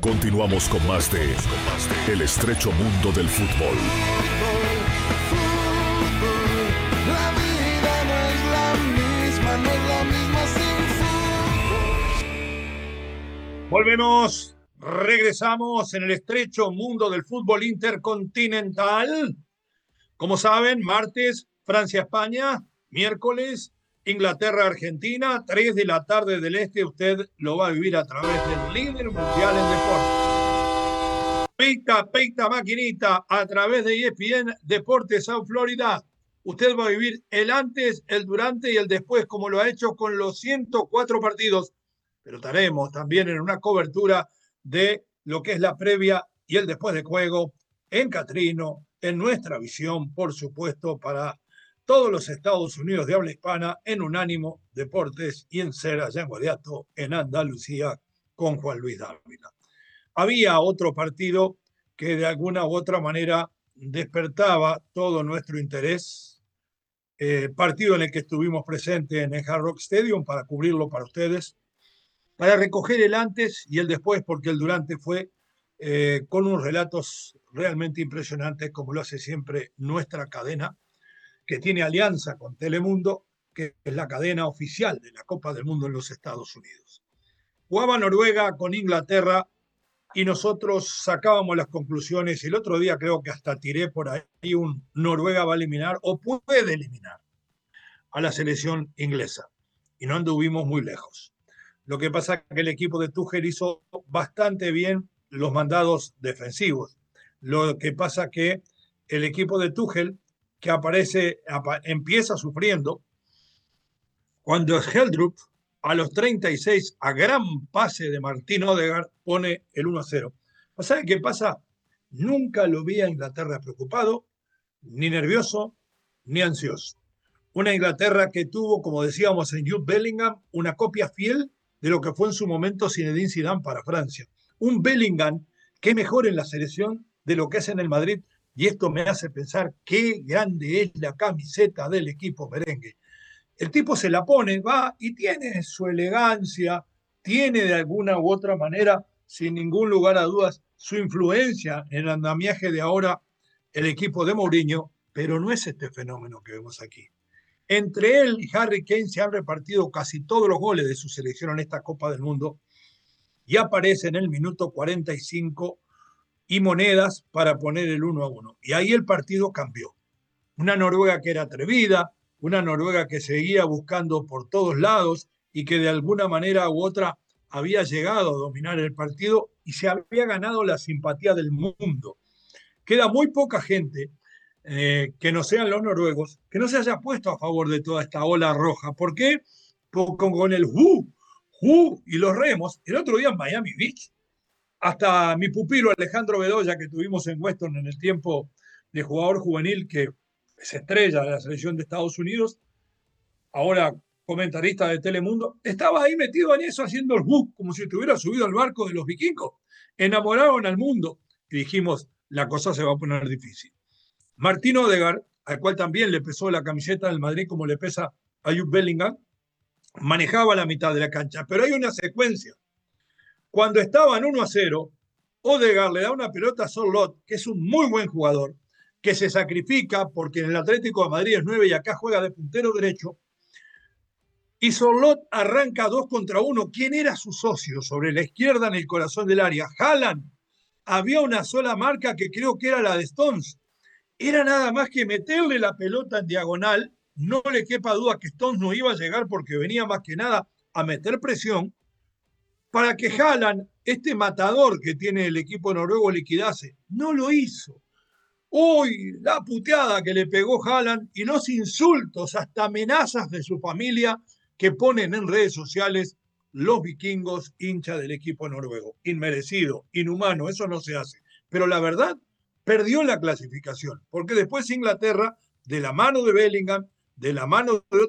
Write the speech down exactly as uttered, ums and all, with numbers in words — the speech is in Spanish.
Continuamos con más de El estrecho mundo del fútbol. La vida no es la misma, no es la misma sin fútbol. Volvemos, regresamos en el estrecho mundo del fútbol intercontinental. Como saben, martes, Francia-España, miércoles, Inglaterra-Argentina, tres de la tarde del este. Usted lo va a vivir a través del líder mundial en deportes. Peita, peita, maquinita, a través de E S P N Deportes South Florida. Usted va a vivir el antes, el durante y el después, como lo ha hecho con los ciento cuatro partidos. Pero estaremos también en una cobertura de lo que es la previa y el después de juego en Catrino, en nuestra visión, por supuesto, para todos los Estados Unidos de habla hispana, en Unánimo Deportes y en Ser, allá en Guadiato, en Andalucía, con Juan Luis Dávila. Había otro partido que de alguna u otra manera despertaba todo nuestro interés, eh, partido en el que estuvimos presentes en el Hard Rock Stadium para cubrirlo para ustedes, para recoger el antes y el después, porque el durante fue eh, con unos relatos realmente impresionantes, como lo hace siempre nuestra cadena, que tiene alianza con Telemundo, que es la cadena oficial de la Copa del Mundo en los Estados Unidos. Jugaba Noruega con Inglaterra y nosotros sacábamos las conclusiones. El otro día creo que hasta tiré por ahí un Noruega va a eliminar o puede eliminar a la selección inglesa. Y no anduvimos muy lejos. Lo que pasa es que el equipo de Tuchel hizo bastante bien los mandados defensivos. Lo que pasa es que el equipo de Tuchel, que aparece, empieza sufriendo, cuando Heldrup, a los treinta y seis, a gran pase de Martín Odegaard, pone el uno a cero. ¿Sabe qué pasa? Nunca lo vi a Inglaterra preocupado, ni nervioso, ni ansioso. Una Inglaterra que tuvo, como decíamos en Jude Bellingham, una copia fiel de lo que fue en su momento Zinedine Zidane para Francia. Un Bellingham que es mejor en la selección de lo que es en el Madrid, y esto me hace pensar qué grande es la camiseta del equipo merengue. El tipo se la pone, va y tiene su elegancia, tiene de alguna u otra manera, sin ningún lugar a dudas, su influencia en el andamiaje de ahora el equipo de Mourinho, pero no es este fenómeno que vemos aquí. Entre él y Harry Kane se han repartido casi todos los goles de su selección en esta Copa del Mundo y aparece en el minuto cuarenta y cinco y monedas para poner el uno a uno. Y ahí el partido cambió. Una Noruega que era atrevida, una Noruega que seguía buscando por todos lados y que de alguna manera u otra había llegado a dominar el partido y se había ganado la simpatía del mundo. Queda muy poca gente eh, que no sean los noruegos, que no se haya puesto a favor de toda esta ola roja. ¿Por qué? Porque con el who, who y los remos, el otro día en Miami Beach, hasta mi pupilo Alejandro Bedoya, que tuvimos en Weston en el tiempo de jugador juvenil, que es estrella de la selección de Estados Unidos, ahora comentarista de Telemundo, estaba ahí metido en eso haciendo el who, como si estuviera subido al barco de los vikingos. Enamoraron al mundo y dijimos, la cosa se va a poner difícil. Martín Odegaard, al cual también le pesó la camiseta del Madrid como le pesa a Jude Bellingham, manejaba la mitad de la cancha, pero hay una secuencia. Cuando estaban uno a cero, Odegaard le da una pelota a Sorloth, que es un muy buen jugador, que se sacrifica porque en el Atlético de Madrid es nueve y acá juega de puntero derecho, y Sorloth arranca dos contra uno. ¿Quién era su socio sobre la izquierda en el corazón del área? Haaland. Había una sola marca que creo que era la de Stones. Era nada más que meterle la pelota en diagonal. No le quepa duda que Stones no iba a llegar porque venía más que nada a meter presión para que Haaland, este matador que tiene el equipo noruego, liquidase. No lo hizo. Uy, la puteada que le pegó Haaland y los insultos, hasta amenazas de su familia que ponen en redes sociales los vikingos hinchas del equipo noruego. Inmerecido, inhumano, eso no se hace. Pero la verdad, perdió la clasificación, porque después Inglaterra, de la mano de Bellingham, de la mano de